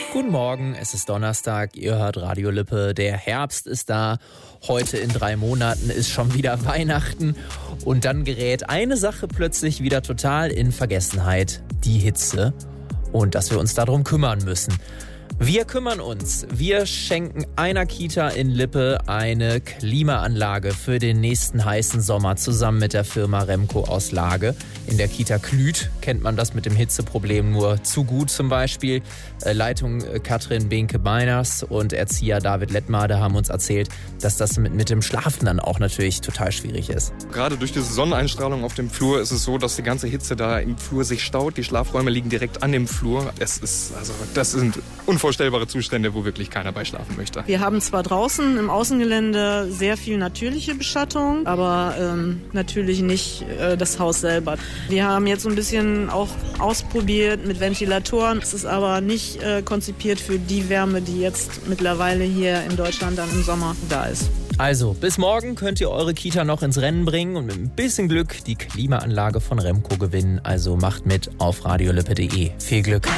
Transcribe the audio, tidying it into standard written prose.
Guten Morgen, es ist Donnerstag, ihr hört Radio Lippe, der Herbst ist da, heute in 3 Monaten ist schon wieder Weihnachten und dann gerät eine Sache plötzlich wieder total in Vergessenheit, die Hitze und dass wir uns darum kümmern müssen. Wir kümmern uns. Wir schenken einer Kita in Lippe eine Klimaanlage für den nächsten heißen Sommer zusammen mit der Firma Remco aus Lage. In der Kita Klüth kennt man das mit dem Hitzeproblem nur zu gut zum Beispiel. Leitung Katrin Behnke-Meiners und Erzieher David Lettmade haben uns erzählt, dass das mit dem Schlafen dann auch natürlich total schwierig ist. Gerade durch diese Sonneneinstrahlung auf dem Flur ist es so, dass die ganze Hitze da im Flur sich staut. Die Schlafräume liegen direkt an dem Flur. Das sind unvorstellbare Zustände, wo wirklich keiner bei schlafen möchte. Wir haben zwar draußen im Außengelände sehr viel natürliche Beschattung, aber natürlich nicht das Haus selber. Wir haben jetzt so ein bisschen auch ausprobiert mit Ventilatoren. Es ist aber nicht konzipiert für die Wärme, die jetzt mittlerweile hier in Deutschland dann im Sommer da ist. Also, bis morgen könnt ihr eure Kita noch ins Rennen bringen und mit ein bisschen Glück die Klimaanlage von Remco gewinnen. Also macht mit auf radiolippe.de. Viel Glück!